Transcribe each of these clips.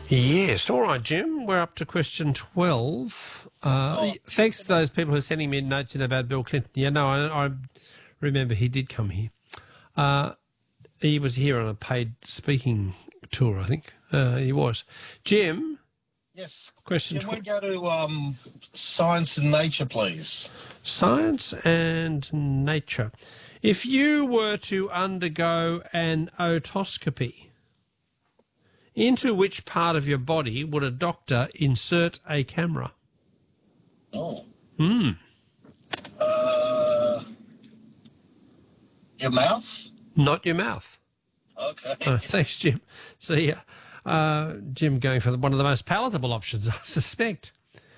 Yes. All right, Jim. We're up to question 12. Thanks to those people who are sending me notes in about Bill Clinton. Yeah, no, I remember he did come here. He was here on a paid speaking tour, I think. He was. Jim? Yes. Question Can we go to science and nature, please? Science and nature. If you were to undergo an otoscopy, into which part of your body would a doctor insert a camera? Oh. Hmm. Your mouth? Not your mouth. Okay. Thanks, Jim. See, Jim going for one of the most palatable options, I suspect.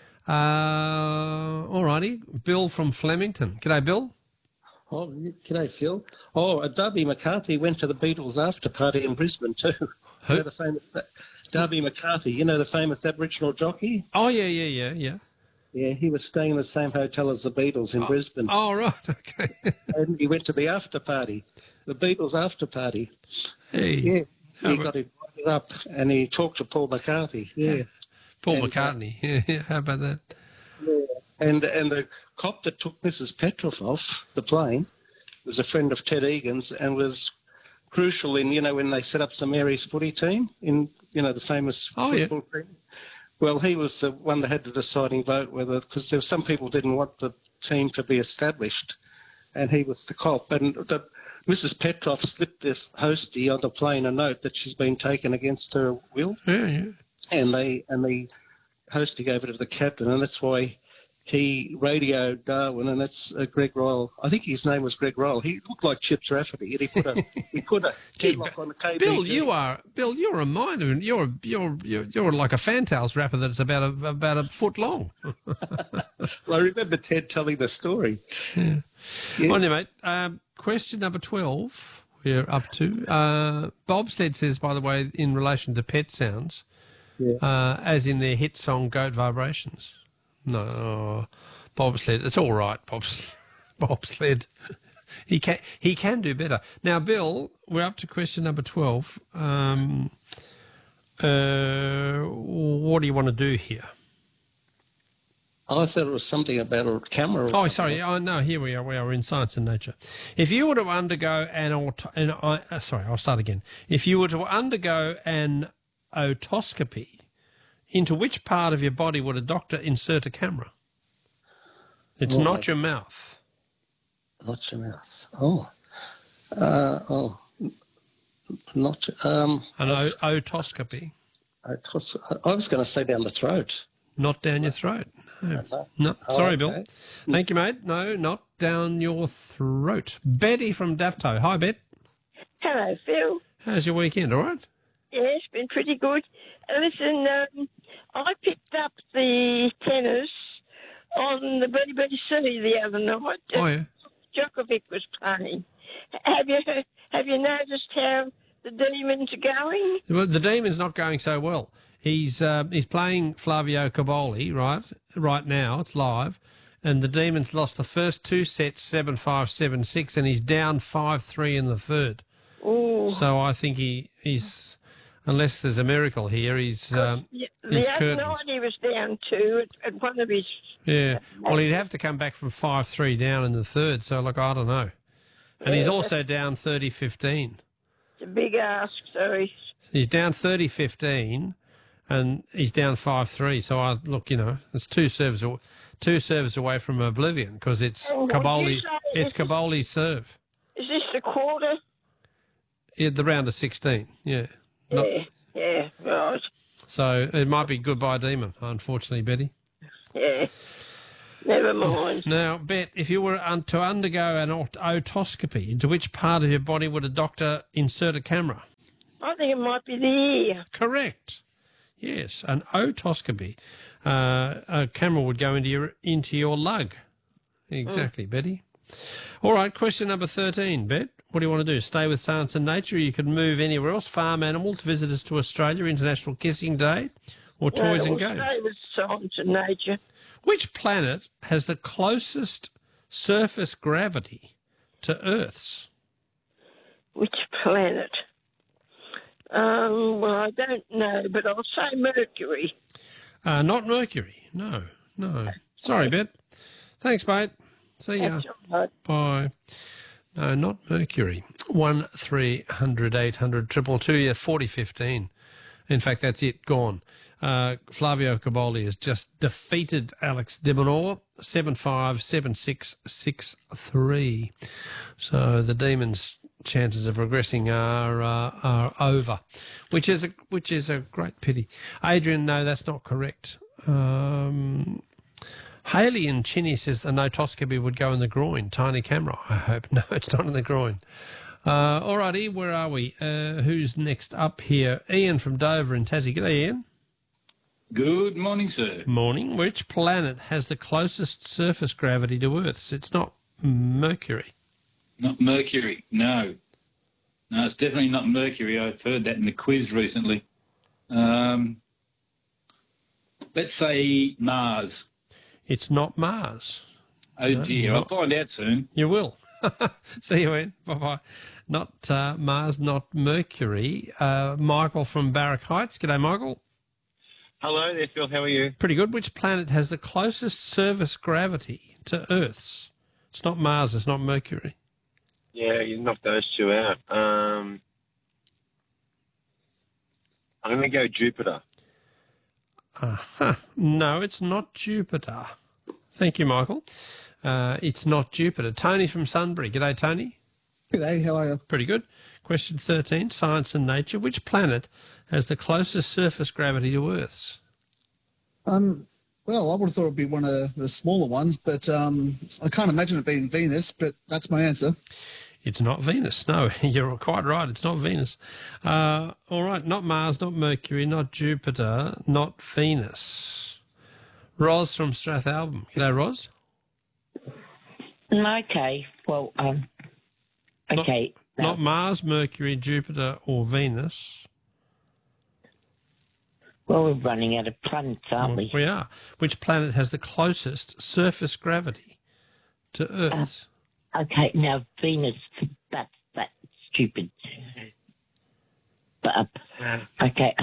All righty. Bill from Flemington. G'day, Bill. Oh, g'day, Phil. Oh, Darby McCarthy went to the Beatles after party in Brisbane too. Who? You know, the famous Darby McCarthy, you know, the famous Aboriginal jockey? Oh, yeah. Yeah, he was staying in the same hotel as the Beatles in Brisbane. Oh, right, okay. And he went to the after party, the Beatles after party. Hey. Yeah, he got invited up and he talked to Paul McCarthy. Yeah. Paul McCartney. Yeah, how about that? Yeah. And the cop that took Mrs. Petroff off the plane was a friend of Ted Egan's and was crucial in, you know, when they set up St Mary's footy team in, you know, the famous football team. Well, he was the one that had the deciding vote whether, because there were some people didn't want the team to be established, and he was the cop. And Mrs. Petroff slipped the hostie on the plane a note that she's been taken against her will. Yeah. And the hostie gave it to the captain, and that's why he radioed Darwin, and that's Greg Royal. I think his name was Greg Royal. He looked like Chips Rafferty, and he put a headlock on the KBC. Bill, you're a miner, and you're like a Fantails rapper that's about a foot long. Well, I remember Ted telling the story. Yeah. Well, anyway, question number 12. We're up to. Bobstead says, by the way, in relation to pet sounds, as in their hit song "Goat Vibrations." No, bobsled. It's all right, bobsled. He can do better. Now, Bill, we're up to question number 12. What do you want to do here? I thought it was something about a camera. Oh, sorry. Oh, no, here we are. We are in science and nature. If you were to undergo I'll start again. If you were to undergo an otoscopy, into which part of your body would a doctor insert a camera? It's not your mouth. Not your mouth. Not an otoscopy. I was going to say down the throat. Not down your throat. No. Sorry, Bill. Thank you, mate. No, not down your throat. Betty from Dapto. Hi, Bet. Hello, Phil. How's your weekend? All right? Yeah, it's been pretty good. Listen, I picked up the tennis on the BBC the other night. Oh, yeah. Djokovic was playing. Have you noticed how the Demons are going? Well, the Demons not going so well. He's playing Flavio Caboli right now. It's live, and the Demons lost the first two sets 7-5, 7-6, and he's down 5-3 in the third. Ooh. So I think he's. Unless there's a miracle here, he's the other night he was down 2 at one of his... Yeah, well, he'd have to come back from 5-3 down in the third, so, look, I don't know. And he's also down 30-15. It's a big ask, so he's down 30-15, and he's down 5-3, so, it's two serves away from oblivion, because it's Caboli's serve. Is this the quarter? Yeah, the round of 16, yeah. Yeah, right. So it might be goodbye, Demon, unfortunately, Betty. Yeah, never mind. Now, Bet, if you were to undergo an otoscopy, into which part of your body would a doctor insert a camera? I think it might be the ear. Correct. Yes, an otoscopy. A camera would go into your lug. Exactly, Betty. All right, question number 13, Bet. What do you want to do? Stay with science and nature? You could move anywhere else. Farm animals, visitors to Australia, International Kissing Day, or toys and games. Stay with science and nature. Which planet has the closest surface gravity to Earth's? Which planet? Well, I don't know, but I'll say Mercury. Not Mercury. No. Sorry, Bet. Thanks, mate. See ya. That's all right. Bye. No, not Mercury. 1300 800 222. Yeah, 4015. In fact, that's it. Gone. Flavio Cabolli has just defeated Alex de Minaur 7-5, 7-6, 6-3. So the Demons' chances of progressing are over, which is a great pity. Adrian, no, that's not correct. Haley and Chinny says the notoscopy would go in the groin. Tiny camera, I hope. No, it's not in the groin. All righty, where are we? Who's next up here? Ian from Dover in Tassie. G'day, Ian. Good morning, sir. Morning. Which planet has the closest surface gravity to Earth's? It's not Mercury. Not Mercury, no. No, it's definitely not Mercury. I've heard that in the quiz recently. Let's say Mars. It's not Mars. Oh, No, dear. I'll find out soon. You will. See you, Ian. Bye-bye. Not Mars, not Mercury. Michael from Barrack Heights. G'day, Michael. Hello there, Phil. How are you? Pretty good. Which planet has the closest surface gravity to Earth's? It's not Mars, it's not Mercury. Yeah, you knocked those two out. I'm going to go Jupiter. No, it's not Jupiter. Thank you, Michael. It's not Jupiter. Tony from Sunbury. G'day, Tony. G'day, how are you? Pretty good. Question 13, Science and Nature. Which planet has the closest surface gravity to Earth's? Well, I would have thought it would be one of the smaller ones, but I can't imagine it being Venus, but that's my answer. It's not Venus. No, you're quite right. It's not Venus. All right, not Mars, not Mercury, not Jupiter, not Venus. Ros from Strathalbyn. G'day, Ros. Okay. Well, okay. Not Mars, Mercury, Jupiter, or Venus. Well, we're running out of planets, aren't we? We are. Which planet has the closest surface gravity to Earth? Okay, now Venus, that's stupid. But okay,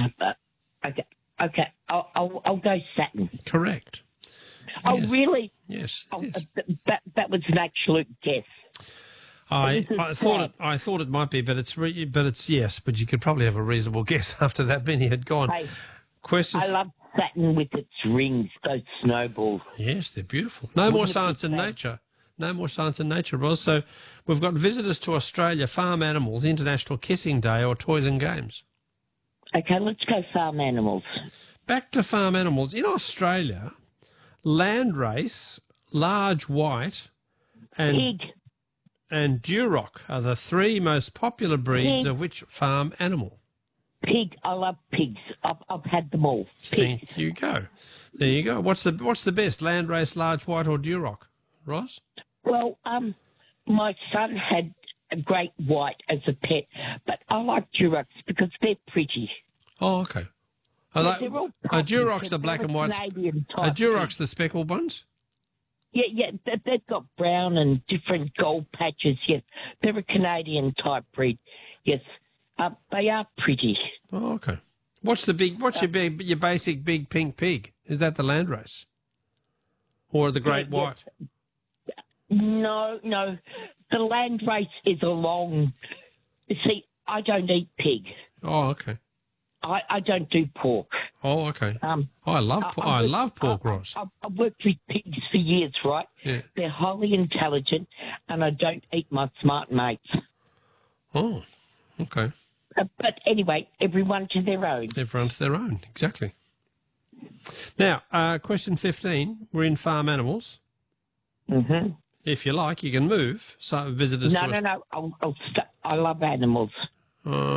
I'll go Saturn. Correct. Oh, Yes. really? Yes. Oh, It is. that was an absolute guess. I This is thought it might be, but it's yes. But you could probably have a reasonable guess after that many had gone. Hey, Question. I love Saturn with its rings, those snowballs. Yes, they're beautiful. No more Wouldn't it be science and fab? nature. No more science and nature, Ros. So we've got visitors to Australia, farm animals, International Kissing Day, or toys and games. Okay, let's go farm animals. Back to farm animals. In Australia, Landrace, Large White, and Pig. Duroc are the three most popular breeds Pig. of which farm animal? Pig. I love pigs. I've had them all. Pigs. There you go. There you go. What's the best, Landrace, Large White, or Duroc? Ross? Well, my son had a great white as a pet, but I like Durocs because they're pretty. Oh, okay. Are They're all Durocs puppies. the black They're and white? Canadian Are type Durocs pigs. the speckled ones? Yeah, they've got brown and different gold patches. Yes, they're a Canadian type breed. Yes, they are pretty. Oh, okay. What's your basic big pink pig? Is that the Landrace? Or the Great Yeah, White? No, the Landrace is a long. See, I don't eat pig. Oh, okay. I don't do pork. Oh, okay. I love pork, Ross. I've worked with pigs for years, right? Yeah. They're highly intelligent, and I don't eat my smart mates. Oh, okay. But anyway, everyone to their own. Everyone to their own, exactly. Now, question 15. We're in farm animals. Mm-hmm. If you like, you can move. So visitors. No. I love animals.